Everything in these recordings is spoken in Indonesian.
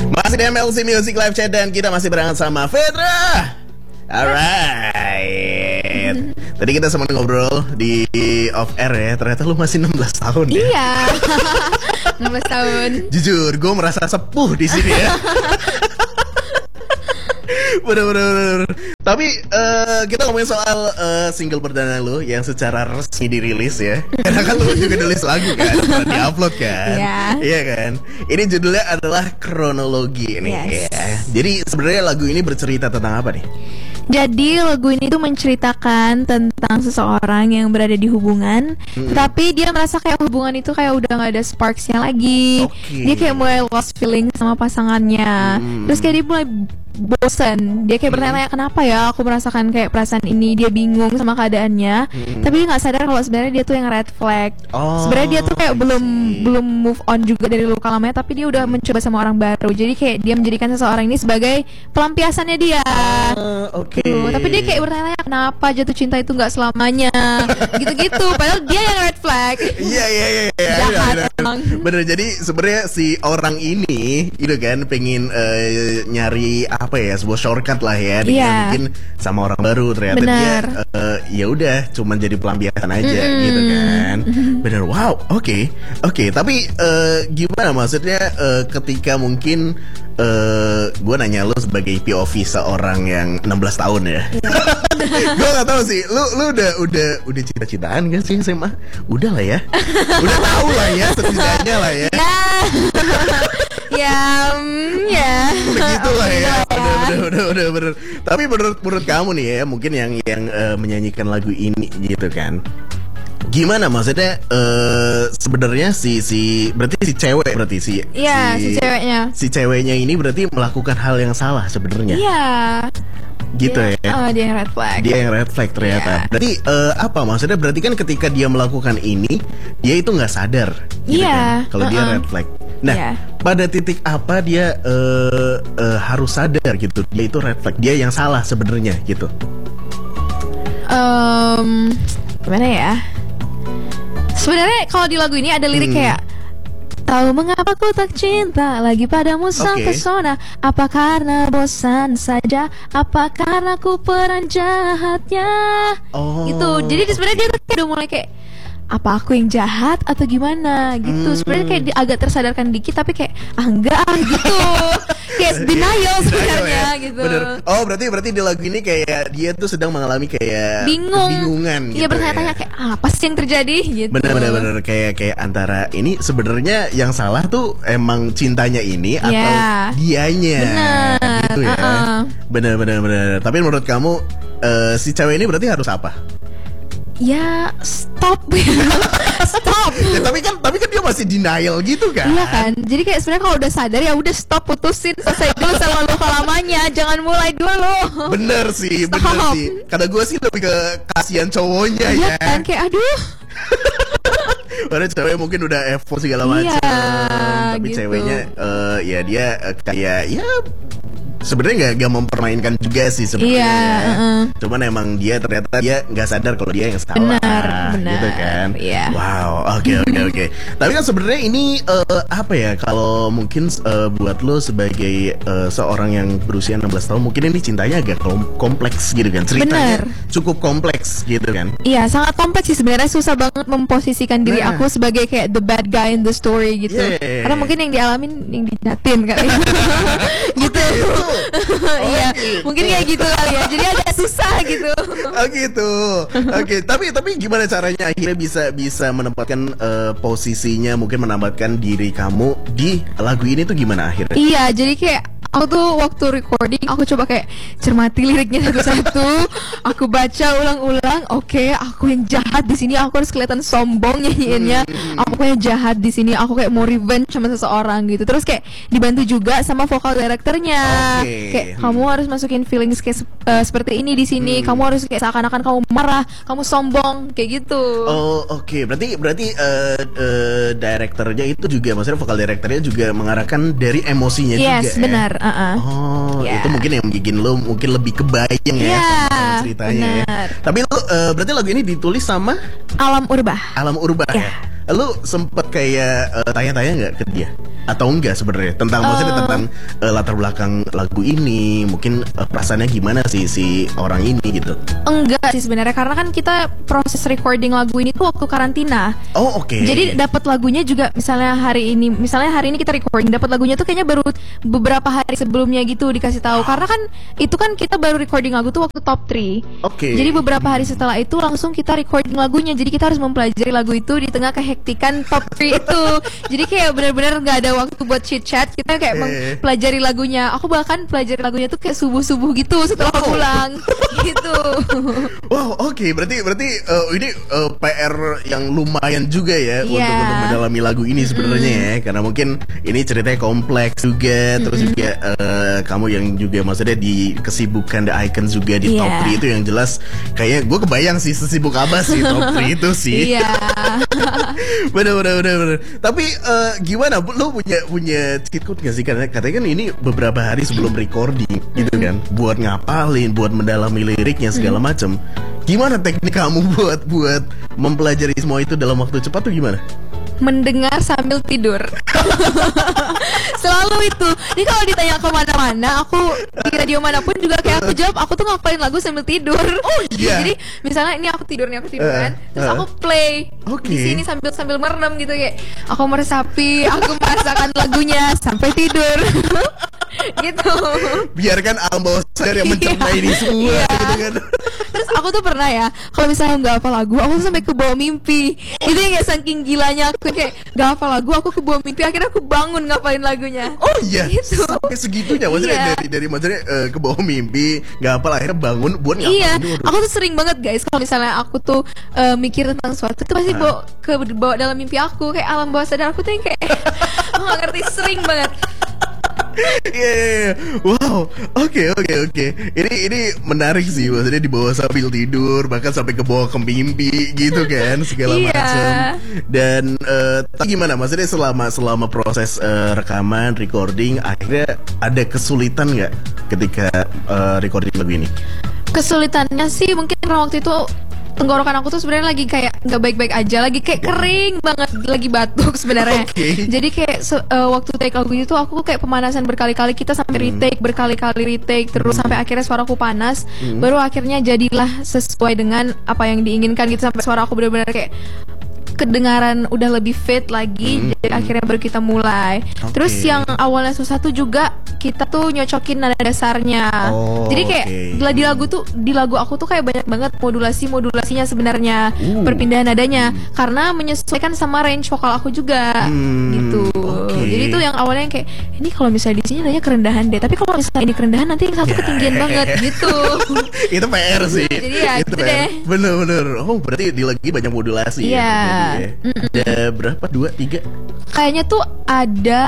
Masih di MLC Music Live Chat dan kita masih berangkat sama Fedra. Alright. Tadi kita sempat ngobrol di off air ya. Ternyata lu masih 16 tahun ya. Iya. 16 tahun. Jujur, gue merasa sepuh di sini ya. Bener. Tapi kita ngomongin soal single perdana lu yang secara resmi dirilis ya. Karena kan lu juga nulis lagu kan, di-upload kan. Iya kan. Ini judulnya adalah Kronologi nih. Yes. Ya. Jadi sebenarnya lagu ini bercerita tentang apa nih? Jadi lagu ini tuh menceritakan tentang seseorang yang berada di hubungan, tapi dia merasa kayak hubungan itu kayak udah gak ada sparksnya lagi. Dia kayak mulai lost feeling sama pasangannya. Terus kayak dia mulai bosan. Dia kayak bertanya-tanya, kenapa ya aku merasakan kayak perasaan ini. Dia bingung sama keadaannya, tapi dia nggak sadar kalau sebenarnya dia tuh yang red flag. Sebenarnya dia tuh kayak belum move on juga dari luka lamanya, tapi dia udah mencoba sama orang baru. Jadi kayak dia menjadikan seseorang ini sebagai pelampiasannya dia. Tapi dia kayak bertanya-tanya, kenapa jatuh cinta itu nggak selamanya. Gitu-gitu. Padahal dia yang red flag. Iya. Jahat emang. Bener. Jadi sebenarnya si orang ini itu kan pengen nyari apa ya, sebuah shortcut lah ya, dengan bikin sama orang baru. Ternyata dia ya udah cuman jadi pelampiasan aja gitu kan. Bener. Wow. Oke. Tapi gimana maksudnya ketika mungkin gue nanya lu sebagai POV seorang yang 16 tahun ya. Gue gak tahu sih, lu udah cinta-cintaan gak sih SMA? Udah lah ya. Udah tahu lah ya setidaknya lah ya. Ya. Begitulah ya. Bener. Tapi menurut kamu nih ya, mungkin yang menyanyikan lagu ini gitu kan, gimana maksudnya sebenarnya si cewek berarti si ceweknya. Si ceweknya ini berarti melakukan hal yang salah sebenarnya. Iya. Gitu ya. Dia yang red flag. Dia yang red flag ternyata. Berarti apa maksudnya? Berarti kan ketika dia melakukan ini, dia itu nggak sadar. Gitu kan? Kalau dia red flag. Nah, pada titik apa dia harus sadar gitu? Dia itu red flag. Dia yang salah sebenarnya gitu. Gimana ya? Sebenarnya kalau di lagu ini ada lirik kayak, tahu mengapa ku tak cinta lagi padamu sang pesona. Apa karena bosan saja? Apa karena ku peran jahatnya? Gitu. Jadi sebenarnya dia tuh udah mulai kayak, apa aku yang jahat atau gimana gitu. Sebenarnya kayak agak tersadarkan dikit, tapi kayak enggak gitu. Kayak denial sebenarnya gitu. Bener. Oh berarti di lagu ini kayak dia tuh sedang mengalami kayak kebingungan gitu. Iya, bertanya-tanya kayak apa sih yang terjadi gitu. Bener kayak antara ini sebenarnya yang salah tuh emang cintanya ini atau dianya. Gitu ya. Bener. Tapi menurut kamu si cewek ini berarti harus apa? Ya stop. Stop. Ya, tapi kan dia masih denial gitu kan. Iya kan. Jadi kayak sebenarnya kalau udah sadar ya udah stop, putusin, selesai dulu sama luka lamanya. Jangan mulai dulu. Bener sih. Kata gue sih lebih ke kasihan cowoknya ya. Iya kan, kayak aduh. Karena cewek mungkin udah effort segala macam. Tapi gitu. Ceweknya ya dia kayak ya sebenarnya nggak mempermainkan juga sih sebenarnya. Cuman emang dia ternyata dia nggak sadar kalau dia yang salah. Benar. Gitu kan. Wow. Oke. Tapi kan sebenarnya ini apa ya, kalau mungkin buat lo sebagai seorang yang berusia 16 tahun, mungkin ini cintanya agak kompleks gitu kan. Ceritanya cukup kompleks gitu kan. Iya, sangat kompleks sih sebenarnya. Susah banget memposisikan diri aku sebagai kayak the bad guy in the story gitu. Karena mungkin yang dialamin yang dijatin kali. Gitu. Iya, mungkin kayak gitu kali ya. Jadi agak susah gitu. Oke. Tapi gimana caranya akhirnya bisa menempatkan posisinya, mungkin menempatkan diri kamu di lagu ini tuh gimana akhirnya? Iya, jadi kayak aku tuh waktu recording aku coba kayak cermati liriknya satu-satu. Aku baca ulang-ulang. Oke, aku yang jahat di sini. Aku harus kelihatan sombong nyanyiinnya. Aku yang jahat di sini. Aku kayak mau revenge sama seseorang gitu. Terus kayak dibantu juga sama vokal directornya. Kayak kamu harus masukin feelings kayak seperti ini di sini. Kamu harus kayak seakan-akan kamu marah, kamu sombong kayak gitu. Oke. Berarti directornya itu juga, maksudnya vokal directornya juga mengarahkan dari emosinya juga. Yes, benar. Itu mungkin yang bikin lo mungkin lebih kebayang ya sama ceritanya ya. Tapi lo berarti lagu ini ditulis sama Alam Urbah ya. Lo sempet kayak tanya-tanya nggak ke dia? atau enggak sebenarnya tentang maksudnya tentang latar belakang lagu ini, mungkin perasaannya gimana sih si orang ini gitu? Enggak sih sebenarnya, karena kan kita proses recording lagu ini tuh waktu karantina. Oh oke. Jadi dapat lagunya juga misalnya hari ini kita recording, dapat lagunya tuh kayaknya baru beberapa hari sebelumnya gitu dikasih tahu. Karena kan itu kan kita baru recording lagu tuh waktu top 3. Oke. Jadi beberapa hari setelah itu langsung kita recording lagunya. Jadi kita harus mempelajari lagu itu di tengah kehektikan top 3 itu. Jadi kayak benar-benar nggak ada waktu buat chit chat. Kita kayak mempelajari lagunya. Aku bahkan pelajari lagunya tuh kayak subuh gitu setelah pulang gitu. Wow, oke. Berarti ini PR yang lumayan juga ya untuk mendalami lagu ini sebenarnya ya, karena mungkin ini ceritanya kompleks juga, terus juga kamu yang juga maksudnya di kesibukan The Icons juga di top 3 itu yang jelas kayaknya gue kebayang sih sesibuk apa sih top 3 itu sih. Iya. Bener. Tapi gimana? Lo punya cheat code gak sih? Karena katanya kan ini beberapa hari sebelum recording gitu kan, buat ngapalin, buat mendalami liriknya segala macam. Gimana teknik kamu buat mempelajari semua itu dalam waktu cepat tuh gimana? Mendengar sambil tidur. Selalu itu. Ini kalau ditanya kemana-mana, aku di radio manapun juga kayak aku jawab, aku tuh ngapalin lagu sambil tidur. Oh iya. Jadi misalnya ini aku tidur kan, terus aku play di sini sambil merem gitu, kayak aku meresapi, aku merasakan lagunya sampai tidur. Gitu. Biarkan alam bawah sadar yang mencerna ini semua gitu kan. Terus aku tuh pernah ya, kalau misalnya nggak hafal lagu, aku tuh sampai ke bawah mimpi. Itu yang kayak saking gilanya aku kayak nggak hafal lagu, aku ke bawah mimpi, akhirnya aku bangun ngapalin lagunya. Oh iya, gitu. Sampai segitunya maksudnya dari maksudnya ke bawah mimpi nggak hafal, akhirnya bangun buat ngapalin. Iya, aku tuh sering banget guys kalau misalnya aku tuh mikir tentang sesuatu tuh pasti bawa dalam mimpi aku, kayak alam bawah sadar aku tuh yang kayak aku nggak ngerti, sering banget. Iya. Wow. Oke. Ini menarik sih, maksudnya dibawa sambil tidur, bahkan sampai ke bawah ke mimpi gitu kan, segala macam. Dan gimana? Maksudnya selama proses rekaman, recording, akhirnya ada kesulitan nggak ketika recording lagu ini? Kesulitannya sih mungkin karena waktu itu tenggorokan aku tuh sebenarnya lagi kayak nggak baik-baik aja, lagi kayak kering banget, lagi batuk sebenarnya. Jadi kayak waktu take lagu itu aku kayak pemanasan berkali-kali, kita sampai berkali-kali retake terus sampai akhirnya suaraku panas, baru akhirnya jadilah sesuai dengan apa yang diinginkan gitu, sampai suara aku benar-benar kayak kedengaran udah lebih fit lagi. Jadi akhirnya baru kita mulai. Terus yang awalnya susah tuh juga kita tuh nyocokin nada dasarnya. Jadi kayak di lagu aku tuh kayak banyak banget modulasinya sebenarnya, perpindahan nadanya, karena menyesuaikan sama range vokal aku juga gitu. Jadi itu yang awalnya yang kayak ini kalau misalnya di sini nadanya kerendahan deh, tapi kalau misalnya ini kerendahan nanti yang satu ketinggian banget gitu. Itu PR sih. Jadi ya itu gitu deh. Bener. Oh berarti di lagi banyak modulasi ya. Ada berapa? 2, 3? Kayaknya tuh ada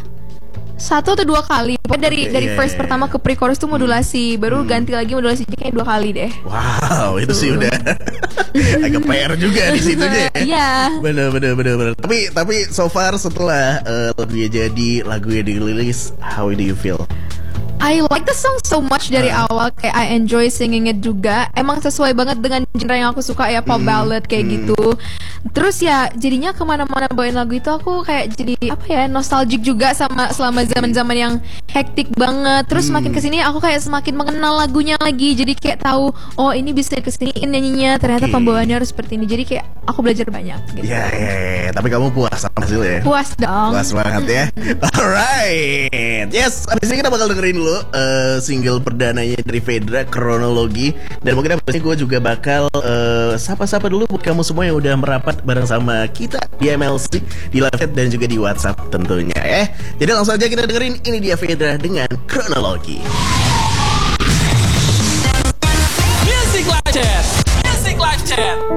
1 atau 2 kali. Pokoknya dari verse pertama ke pre-chorus tuh modulasi, baru ganti lagi modulasinya kayak 2 kali deh. Wow, itu sih udah agak PR juga di situnya ya. Iya. Bener. Tapi so far setelah lagunya jadi, lagunya dirilis, how do you feel? I like the song so much dari awal, kayak I enjoy singing it juga. Emang sesuai banget dengan genre yang aku suka ya, pop ballad kayak gitu. Terus ya jadinya kemana-mana bawain lagu itu aku kayak jadi nostalgic juga sama selama zaman-zaman yang hektik banget. Terus makin kesini aku kayak semakin mengenal lagunya lagi. Jadi kayak tahu ini bisa kesiniin nyanyinya, ternyata pembawaannya harus seperti ini. Jadi kayak aku belajar banyak gitu. Ya. Tapi kamu puas sama hasilnya? Puas dong. Puas banget ya. Alright. Yes, abis ini kita bakal dengerin single perdananya dari Fedra, Kronologi. Dan mungkin abis ini gue juga bakal sapa-sapa dulu buat kamu semua yang udah merapat bareng sama kita di MLC, di live chat dan juga di WhatsApp tentunya ya. Jadi langsung aja kita dengerin, ini dia Fedra dengan Kronologi. Music Live Chat.